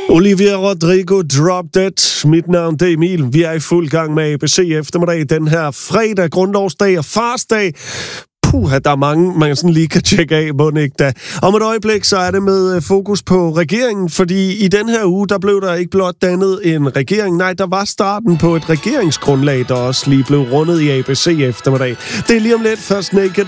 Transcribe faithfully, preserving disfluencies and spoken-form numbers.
Olivia Rodrigo, Drop Dead. Mit navn det er Emil. Vi er i fuld gang med A B C eftermiddag den her fredag, grundlovsdag og farsdag. Puh, der er mange, man sådan lige kan tjekke af, må ikke da. Om et øjeblik, så er det med fokus på regeringen, fordi i den her uge, der blev der ikke blot dannet en regering. Nej, der var starten på et regeringsgrundlag, der også lige blev rundet i A B C eftermiddag. Det er lige om lidt. Først Naked